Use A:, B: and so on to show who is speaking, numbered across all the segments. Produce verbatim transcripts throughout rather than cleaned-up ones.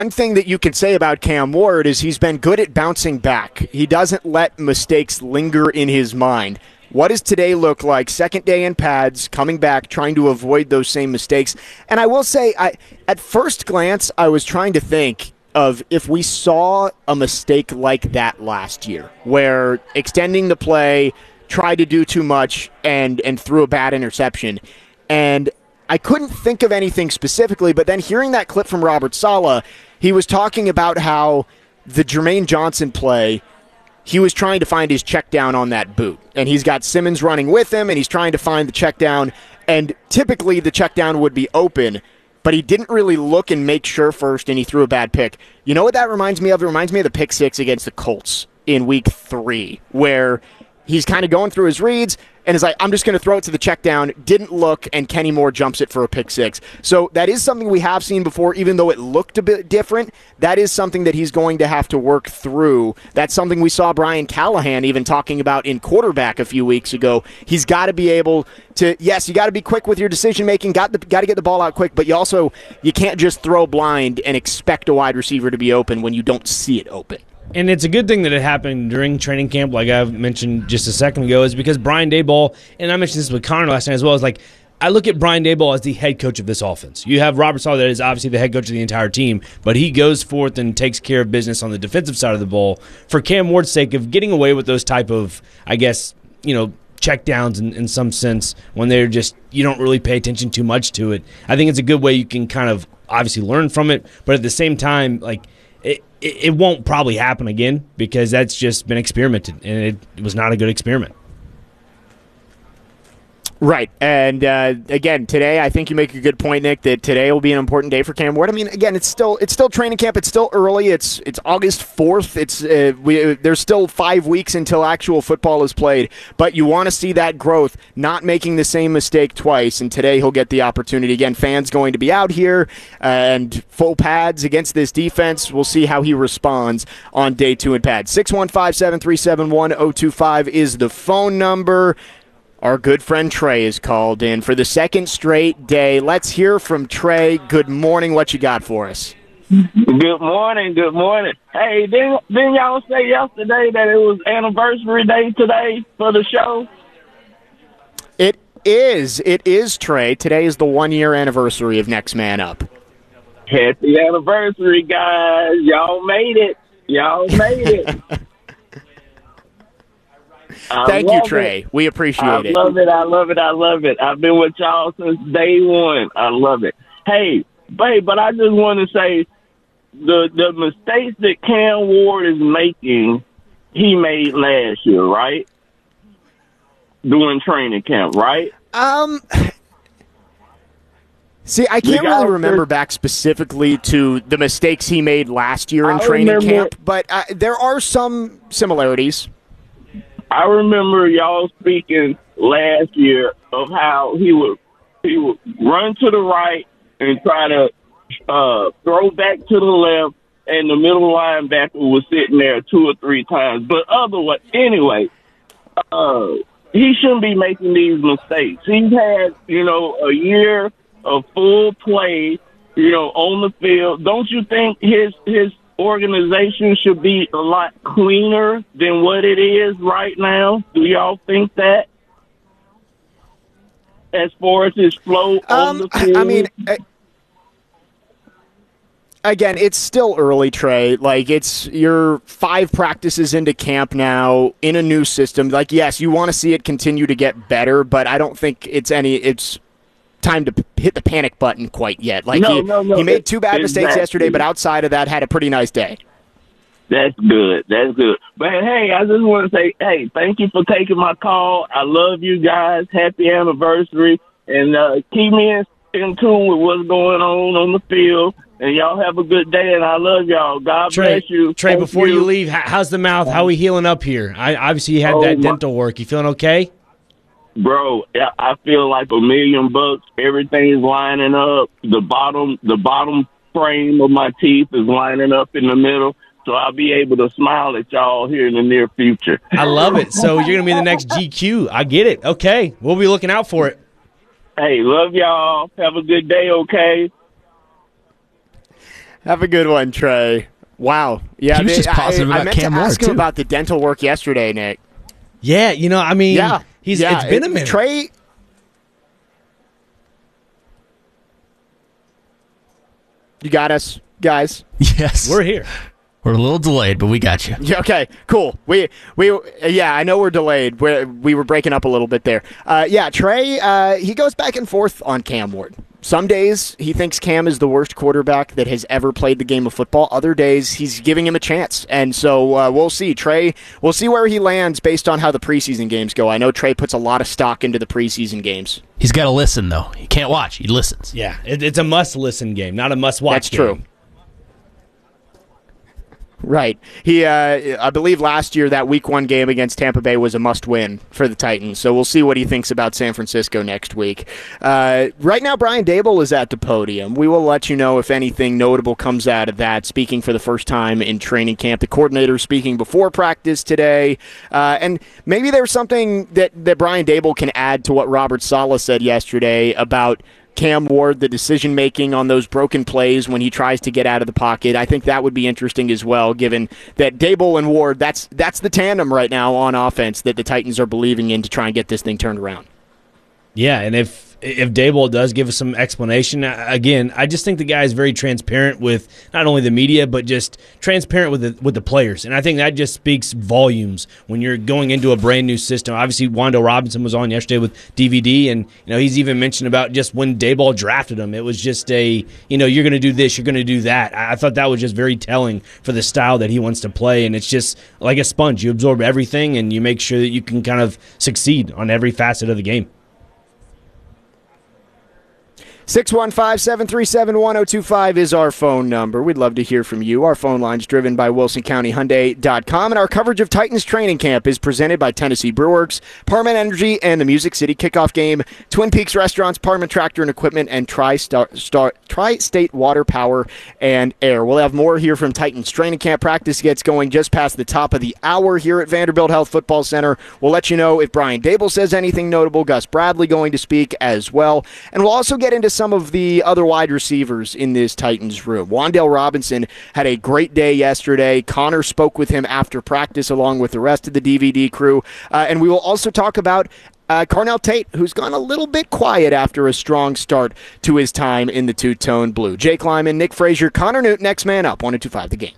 A: One thing that you can say about Cam Ward is he's been good at bouncing back. He doesn't let mistakes linger in his mind. What does today look like? Second day in pads, coming back, trying to avoid those same mistakes. And I will say, I at first glance, I was trying to think of if we saw a mistake like that last year, where extending the play, tried to do too much, and, and threw a bad interception. And I couldn't think of anything specifically, but then hearing that clip from Robert Saleh, he was talking about how the Jermaine Johnson play, he was trying to find his check down on that boot. And he's got Simmons running with him, and he's trying to find the check down. And typically the check down would be open, but he didn't really look and make sure first, and he threw a bad pick. You know what that reminds me of? It reminds me of the pick six against the Colts in week three, where he's kind of going through his reads, and is like, I'm just going to throw it to the check down, didn't look, and Kenny Moore jumps it for a pick six. So that is something we have seen before, even though it looked a bit different. That is something that he's going to have to work through. That's something we saw Brian Callahan even talking about in quarterback a few weeks ago. He's got to be able to, yes, you got to be quick with your decision-making, got, the, got to get the ball out quick, but you also, you can't just throw blind and expect a wide receiver to be open when you don't see it open.
B: And it's a good thing that it happened during training camp, like I mentioned just a second ago, is because Brian Daboll, and I mentioned this with Connor last night as well, is like, I look at Brian Daboll as the head coach of this offense. You have Robert Saleh that is obviously the head coach of the entire team, but he goes forth and takes care of business on the defensive side of the ball for Cam Ward's sake of getting away with those type of, I guess, you know, check downs in, in some sense when they're just, you don't really pay attention too much to it. I think it's a good way you can kind of obviously learn from it, but at the same time, like, it, it, it won't probably happen again because that's just been experimented, and it, it was not a good experiment.
A: Right, and uh, again, today I think you make a good point, Nick, that today will be an important day for Cam Ward. I mean, again, it's still it's still training camp. It's still early. It's it's August fourth. It's uh, we, there's still five weeks until actual football is played, but you want to see that growth, not making the same mistake twice, and today he'll get the opportunity. Again, fans going to be out here, uh, and full pads against this defense. We'll see how he responds on day two in pads. six one five, seven three seven, one zero two five is the phone number. Our good friend Trey is called in for the second straight day. Let's hear from Trey. Good morning. What you got for us?
C: Good morning. Good morning. Hey, didn't, didn't y'all say yesterday that it was anniversary day today for the show?
A: It is. It is, Trey. Today is the one-year anniversary of Next Man Up.
C: Happy anniversary, guys. Y'all made it. Y'all made it.
A: Thank you, Trey. It. We appreciate
C: I
A: it.
C: I love it. I love it. I love it. I've been with y'all since day one. I love it. Hey, babe, but I just want to say the the mistakes that Cam Ward is making, he made last year, right? During training camp, right?
A: Um. See, I can't really remember back specifically to the mistakes he made last year in
C: I
A: training
C: remember,
A: camp, but uh, there are some similarities.
C: I remember y'all speaking last year of how he would he would run to the right and try to uh, throw back to the left, and the middle linebacker was sitting there two or three times. But otherwise, anyway, uh, he shouldn't be making these mistakes. He's had, you know, a year of full play, you know, on the field. Don't you think his his organization should be a lot cleaner than what it is right now? Do y'all think that? As far as his flow um, on the field?
A: I mean, I, again, it's still early, Trey. Like, it's you're five practices into camp now in a new system. Like, yes, you want to see it continue to get better, but I don't think it's any it's time to hit the panic button quite yet. Like
C: no,
A: he,
C: no, no.
A: he made two bad mistakes
C: exactly.
A: yesterday, but outside of that, had a pretty nice day.
C: That's good. That's good. But, hey, I just want to say, hey, thank you for taking my call. I love you guys. Happy anniversary. And uh, keep me in, in tune with what's going on on the field. And y'all have a good day, and I love y'all. God
B: Trey,
C: bless you.
B: Trey,
C: thank
B: before
C: you.
B: you leave, how's the mouth? How are we healing up here? I, obviously, you had
C: oh,
B: that
C: my.
B: dental work. You feeling okay?
C: Bro, I feel like a million bucks. Everything's lining up. The bottom, the bottom frame of my teeth is lining up in the middle, so I'll be able to smile at y'all here in the near future.
B: I love it. So you're gonna be the next G Q. I get it. Okay, we'll be looking out for it.
C: Hey, love y'all. Have a good day. Okay.
A: Have a good one, Trey. Wow. Yeah,
D: he was just positive
A: I,
D: about
A: I meant
D: Cam
A: to
D: Ward,
A: ask him
D: too.
A: about the dental work yesterday, Nick.
B: Yeah, you know, I mean,
A: Yeah,
B: he's
A: yeah,
B: it's been
A: it-
B: a minute.
A: Trey, you got us, guys.
D: Yes.
B: We're here.
D: We're a little delayed, but we got you.
A: Yeah, okay, cool. We we yeah, I know we're delayed. We we were breaking up a little bit there. Uh, yeah, Trey, uh, he goes back and forth on Cam Ward. Some days he thinks Cam is the worst quarterback that has ever played the game of football. Other days he's giving him a chance, and so uh, we'll see. Trey, we'll see where he lands based on how the preseason games go. I know Trey puts a lot of stock into the preseason games.
D: He's got to listen, though. He can't watch. He listens.
B: Yeah, it, it's a must-listen game, not a must-watch
A: That's
B: game.
A: true. Right. He, uh, I believe last year that week one game against Tampa Bay was a must-win for the Titans. So we'll see what he thinks about San Francisco next week. Uh, right now, Brian Daboll is at the podium. We will let you know if anything notable comes out of that, speaking for the first time in training camp. The coordinator speaking before practice today. Uh, and maybe there's something that, that Brian Daboll can add to what Robert Saleh said yesterday about Cam Ward, the decision-making on those broken plays when he tries to get out of the pocket. I think that would be interesting as well, given that Daboll and Ward, that's that's the tandem right now on offense that the Titans are believing in to try and get this thing turned around.
B: Yeah, and if if Daboll does give us some explanation, again, I just think the guy is very transparent with not only the media, but just transparent with the, with the players. And I think that just speaks volumes when you're going into a brand new system. Obviously, Wando Robinson was on yesterday with D V D, and you know he's even mentioned about just when Daboll drafted him. It was just a, you know, you're going to do this, you're going to do that. I thought that was just very telling for the style that he wants to play, and it's just like a sponge. You absorb everything, and you make sure that you can kind of succeed on every facet of the game.
A: six one five, seven three seven, one oh two five is our phone number. We'd love to hear from you. Our phone line's driven by Wilson County Hyundai dot com, and our coverage of Titans training camp is presented by Tennessee Brewworks, Parman Energy, and the Music City Kickoff Game, Twin Peaks Restaurants, Parman Tractor and Equipment, and Tri-Star, Star, Tri-State Water, Power, and Air. We'll have more here from Titans training camp. Practice gets going just past the top of the hour here at Vanderbilt Health Football Center. We'll let you know if Brian Daboll says anything notable. Gus Bradley going to speak as well. And we'll also get into some of the other wide receivers in this Titans room. Wandale Robinson had a great day yesterday. Connor spoke with him after practice along with the rest of the D V D crew. Uh, and we will also talk about uh, Carnell Tate, who's gone a little bit quiet after a strong start to his time in the two-tone blue. Jake Lyman, Nick Frazier, Connor Newton, next man up, one oh two five The Game.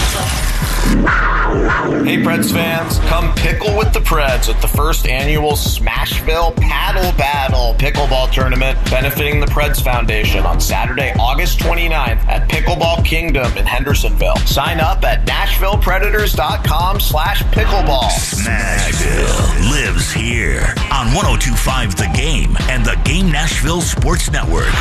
E: Hey Preds fans, come pickle with the Preds at the first annual Smashville Paddle Battle Pickleball Tournament benefiting the Preds Foundation on Saturday, August twenty-ninth at Pickleball Kingdom in Hendersonville. Sign up at nashville predators dot com slash pickleball.
F: Smashville lives here on one oh two point five The Game and the Game Nashville Sports Network.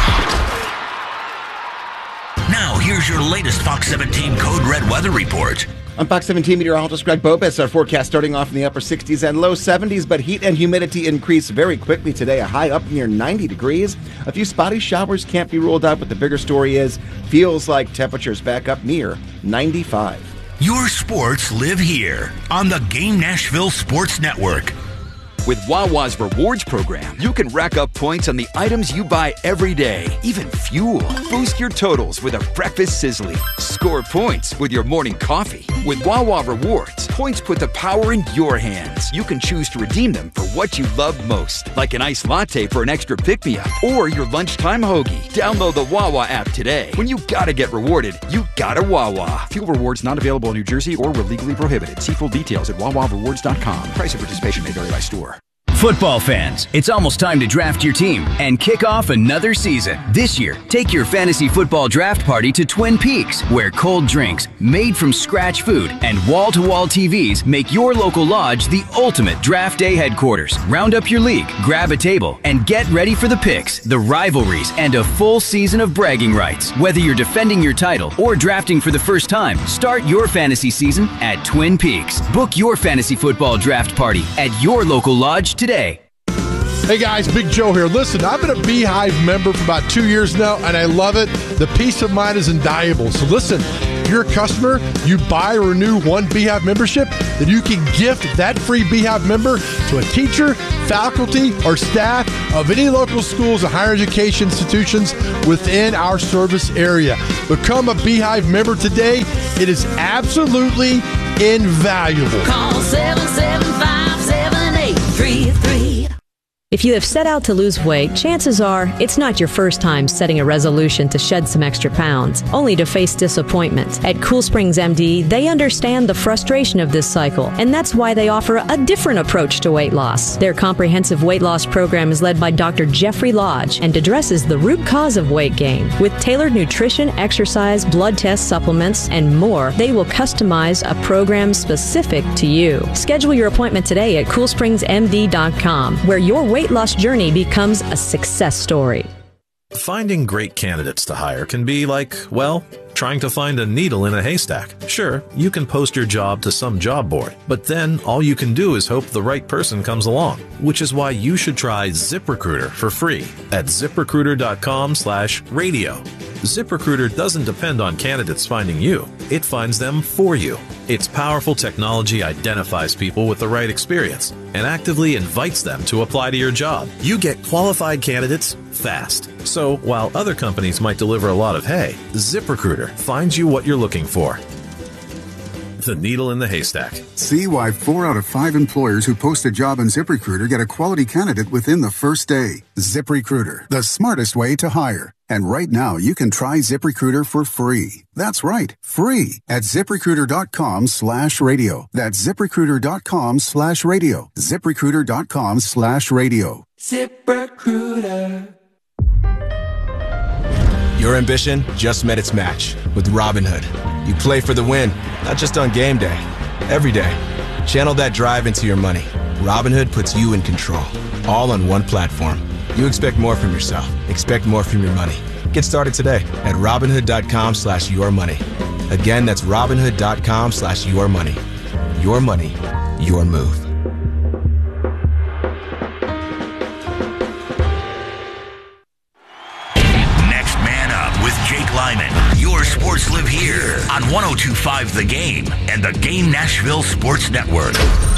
F: Now, here's your latest Fox seventeen Code Red weather report.
G: I'm Fox seventeen meteorologist Greg Bobes. Our forecast starting off in the upper sixties and low seventies, but heat and humidity increase very quickly today, a high up near ninety degrees. A few spotty showers can't be ruled out, but the bigger story is feels like temperatures back up near ninety-five.
F: Your sports live here on the Game Nashville Sports Network.
H: With Wawa's Rewards program, you can rack up points on the items you buy every day, even fuel. Boost your totals with a breakfast sizzly. Score points with your morning coffee. With Wawa Rewards, points put the power in your hands. You can choose to redeem them for what you love most, like an iced latte for an extra pick-me-up or your lunchtime hoagie. Download the Wawa app today. When you gotta get rewarded, you gotta Wawa. Fuel rewards not available in New Jersey or were legally prohibited. See full details at wawa rewards dot com. Price of participation may vary by store.
I: Football fans, it's almost time to draft your team and kick off another season. This year, take your fantasy football draft party to Twin Peaks, where cold drinks, made from scratch food, and wall-to-wall T Vs make your local lodge the ultimate draft day headquarters. Round up your league, grab a table, and get ready for the picks, the rivalries, and a full season of bragging rights. Whether you're defending your title or drafting for the first time, start your fantasy season at Twin Peaks. Book your fantasy football draft party at your local lodge today.
J: Hey guys, Big Joe here. Listen, I've been a Beehive member for about two years now, and I love it. The peace of mind is invaluable. So listen, you're a customer, you buy or renew one Beehive membership, then you can gift that free Beehive member to a teacher, faculty, or staff of any local schools and higher education institutions within our service area. Become a Beehive member today. It is absolutely invaluable.
K: Call seven seven five, seven eight three three. If you have set out to lose weight, chances are it's not your first time setting a resolution to shed some extra pounds, only to face disappointment. At Cool Springs M D, they understand the frustration of this cycle, and that's why they offer a different approach to weight loss. Their comprehensive weight loss program is led by Doctor Jeffrey Lodge and addresses the root cause of weight gain. With tailored nutrition, exercise, blood test supplements, and more, they will customize a program specific to you. Schedule your appointment today at cool springs m d dot com, where your weight weight loss journey becomes a success story.
L: Finding great candidates to hire can be like, well, trying to find a needle in a haystack. Sure, you can post your job to some job board, but then all you can do is hope the right person comes along, which is why you should try ZipRecruiter for free at ziprecruiter dot com slash radio. ZipRecruiter doesn't depend on candidates finding you. It finds them for you. Its powerful technology identifies people with the right experience and actively invites them to apply to your job. You get qualified candidates fast. So while other companies might deliver a lot of hay, ZipRecruiter finds you what you're looking for. The needle in the haystack.
M: See why four out of five employers who post a job on ZipRecruiter get a quality candidate within the first day. ZipRecruiter, the smartest way to hire. And right now, you can try ZipRecruiter for free. That's right, free at ziprecruiter dot com slash radio. That's ziprecruiter dot com slash radio. ziprecruiter dot com slash radio.
N: ZipRecruiter. Your ambition just met its match with Robinhood. You play for the win, not just on game day, every day. Channel that drive into your money. Robinhood puts you in control, all on one platform. You expect more from yourself. Expect more from your money. Get started today at Robinhood dot com slash your money. Again, that's Robinhood dot com slash your money. Your money, your move.
F: Next Man Up with Jake Lyman. Your sports live here on one oh two point five The Game and the Game Nashville Sports Network.